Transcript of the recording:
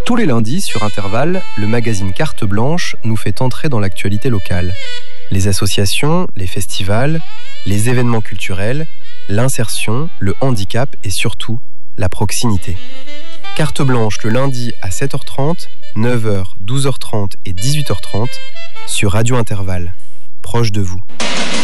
Tous les lundis, sur Intervalle, le magazine Carte Blanche nous fait entrer dans l'actualité locale. Les associations, les festivals, les événements culturels, l'insertion, le handicap et surtout, la proximité. Carte Blanche le lundi à 7h30, 9h, 12h30 et 18h30 sur Radio Intervalle, proche de vous.